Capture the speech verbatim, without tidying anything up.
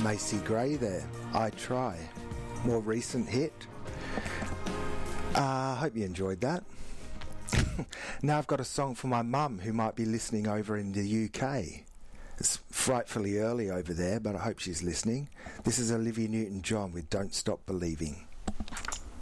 Macy Gray there, I Try. More recent hit. I uh, hope you enjoyed that. Now I've got a song for my mum who might be listening over in the U K. It's frightfully early over there, but I hope she's listening. This is Olivia Newton-John with Don't Stop Believing.